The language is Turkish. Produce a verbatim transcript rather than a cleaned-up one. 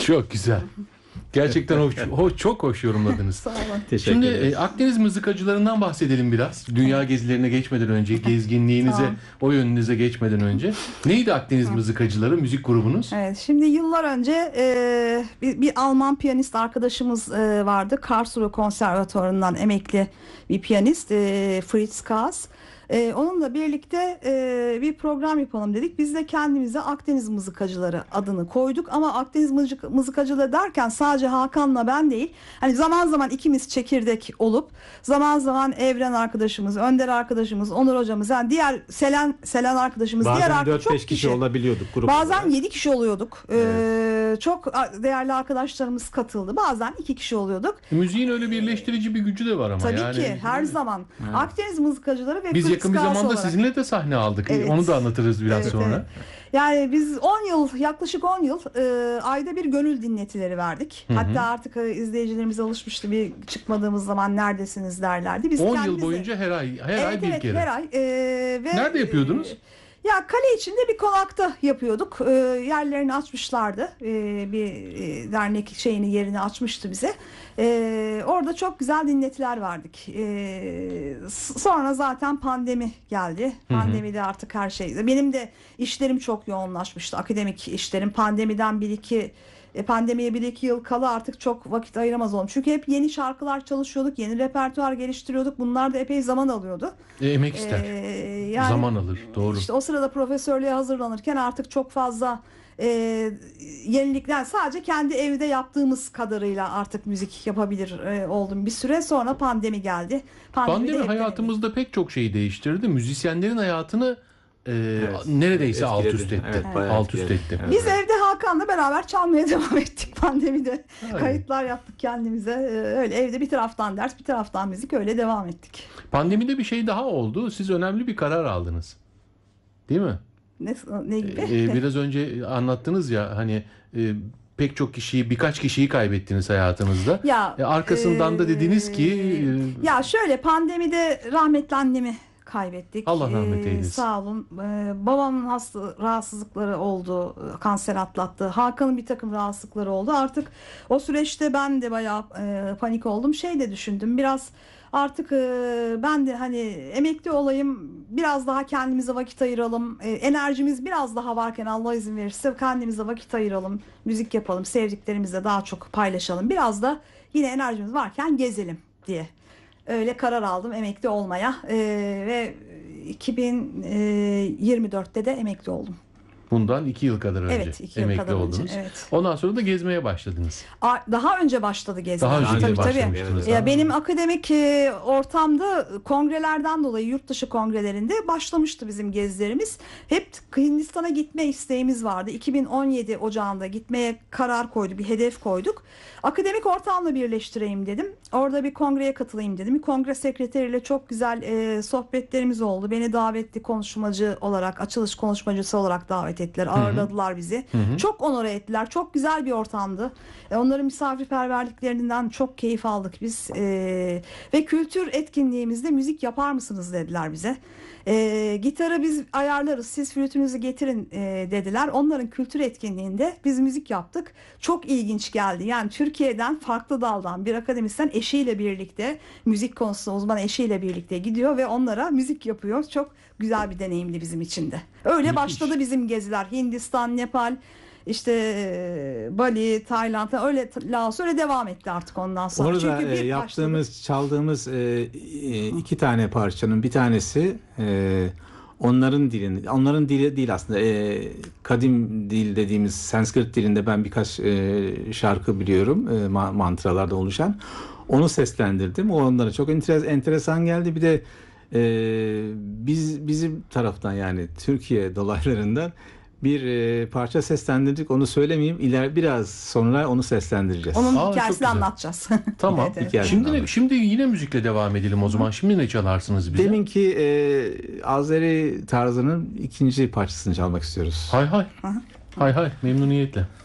Çok güzel. Gerçekten hoş, hoş, çok hoş yorumladınız. Sağ olun. Teşekkür Şimdi ederiz. e, Akdeniz mızıkacılarından bahsedelim biraz. Dünya gezilerine geçmeden önce, gezginliğinize, Tamam. o yönünüze geçmeden önce. Neydi Akdeniz mızıkacıları, müzik grubunuz? Evet, şimdi yıllar önce e, bir, bir Alman piyanist arkadaşımız e, vardı. Karlsruhe Konservatuvarı'ndan emekli bir piyanist, e, Fritz Kaas. E, onunla birlikte e, bir program yapalım dedik. Biz de kendimize Akdeniz Mızıkacıları adını koyduk. Ama Akdeniz mızık, Mızıkacıları derken sadece Hakan'la ben değil. Hani zaman zaman ikimiz çekirdek olup zaman zaman Evren arkadaşımız, Önder arkadaşımız, Onur hocamız, yani diğer Selen Selen arkadaşımız, diğer Bazen arkadaş dört çok beş kişi olabiliyorduk grup Bazen olarak. yedi kişi oluyorduk. Ee, çok değerli arkadaşlarımız katıldı. Bazen iki kişi oluyorduk. Müziğin öyle birleştirici bir gücü de var ama. Tabii yani, ki her zaman. Evet. Akdeniz Mızıkacıları ve Biz Fritz yakın bir Kaas zamanda olarak. sizinle de sahne aldık. Evet. Onu da anlatırız biraz Evet, sonra. evet. Yani biz on yıl, yaklaşık on yıl e, ayda bir gönül dinletileri verdik. Hı hı. Hatta artık e, izleyicilerimiz alışmıştı, bir çıkmadığımız zaman neredesiniz derlerdi. Biz on yıl kendimize- boyunca her ay, her evet, ay bir evet, kere. her ay. E, ve, Nerede yapıyordunuz? e, Ya kale içinde bir konakta yapıyorduk. E, yerlerini açmışlardı. E, bir e, dernek şeyini yerini açmıştı bize. E, orada çok güzel dinletiler verdik. E, s- sonra zaten pandemi geldi. Hı hı. Pandemide artık her şey. Benim de işlerim çok yoğunlaşmıştı. Akademik işlerim. Pandemiden bir iki e, pandemiye bir iki yıl kala artık çok vakit ayıramaz oldum. Çünkü hep yeni şarkılar çalışıyorduk. Yeni repertuar geliştiriyorduk. Bunlar da epey zaman alıyordu. E, emek ister. Ee, yani Zaman alır. Doğru. işte o sırada profesörlüğe hazırlanırken artık çok fazla e, yenilikler, sadece kendi evde yaptığımız kadarıyla artık müzik yapabilir e, oldum bir süre. Sonra pandemi geldi. Pandemi, de Pandemi hep hayatımızda pek çok şeyi değiştirdi. Müzisyenlerin hayatını e, Evet. neredeyse alt Etkiledi. üst etti. Evet, bayağı alt üst etkiledi. etti. Evet. Biz evde Hakan'la beraber çalmaya devam ettik pandemide. Aynen. Kayıtlar yaptık kendimize. Ee, Öyle evde bir taraftan ders, bir taraftan müzik, öyle devam ettik. Pandemide bir şey daha oldu. Siz önemli bir karar aldınız. Değil mi? Ne, ne gibi? Ee, biraz önce anlattınız ya, hani e, pek çok kişiyi, birkaç kişiyi kaybettiniz hayatınızda. Ya, E, arkasından da dediniz ki e, Ya şöyle, pandemide rahmetli annemi kaybettik. Allah rahmet Ee, eylesin. Sağ olun. Ee, babamın hasta rahatsızlıkları oldu. Kanser atlattı. Hakan'ın bir takım rahatsızlıkları oldu. Artık o süreçte ben de bayağı e, panik oldum. Şey de düşündüm. Biraz artık e, ben de hani emekli olayım. Biraz daha kendimize vakit ayıralım. E, enerjimiz biraz daha varken, Allah izin verirse, kendimize vakit ayıralım. Müzik yapalım. Sevdiklerimizle daha çok paylaşalım. Biraz da yine enerjimiz varken gezelim diye. Öyle karar aldım emekli olmaya. Ee, ve iki bin yirmi dörtte de emekli oldum. bundan iki yıl kadar önce Evet, iki yıl emekli kadar önce, oldunuz. evet. Ondan sonra da gezmeye başladınız. A- Daha önce başladı geziler. Daha önce tabii, tabii. başlamıştınız. Ya benim akademik e, ortamda kongrelerden dolayı, yurt dışı kongrelerinde başlamıştı bizim gezilerimiz. Hep Hindistan'a gitme isteğimiz vardı. iki bin on yedi Ocağı'nda gitmeye karar koyduk, bir hedef koyduk. Akademik ortamla birleştireyim dedim. Orada bir kongreye katılayım dedim. Bir kongre sekreteriyle çok güzel e, sohbetlerimiz oldu. Beni davetli konuşmacı olarak, açılış konuşmacısı olarak davet ettiler. Ağırladılar bizi. Hı hı. Çok onore ettiler. Çok güzel bir ortamdı. E, onların misafirperverliklerinden çok keyif aldık biz. E, ve kültür etkinliğimizde müzik yapar mısınız dediler bize. E, gitarı biz ayarlarız, siz flütünüzü getirin e, dediler. Onların kültür etkinliğinde biz müzik yaptık. Çok ilginç geldi. Yani Türkiye'den, farklı daldan bir akademisyen eşiyle birlikte, müzik konusunda uzman eşiyle birlikte gidiyor ve onlara müzik yapıyor. Çok güzel bir deneyimdi bizim için de. Öyle Müthiş. başladı bizim geziler. Hindistan, Nepal, işte e, Bali, Tayland, öyle Laos, öyle devam etti artık ondan sonra. Orada Çünkü e, bir yaptığımız, başladı. çaldığımız e, e, iki tane parçanın bir tanesi e, onların dilinde, onların dili değil aslında, e, kadim dil dediğimiz Sanskrit dilinde ben birkaç e, şarkı biliyorum, e, ma- mantralarda oluşan. Onu seslendirdim. O onlara çok enteres- enteresan geldi. Bir de e, biz bizim taraftan, yani Türkiye dolaylarından bir e, parça seslendirdik. Onu söylemeyeyim. İler biraz sonra onu seslendireceğiz. Onun Aa, çok hikayesini güzel. anlatacağız. Tamam. Evet, evet. Hikaye. Şimdi ne- şimdi yine müzikle devam edelim o zaman. Şimdi ne çalarsınız bize? Deminki e, Azeri tarzının ikinci parçasını çalmak istiyoruz. Hay hay. Hay hay, memnuniyetle.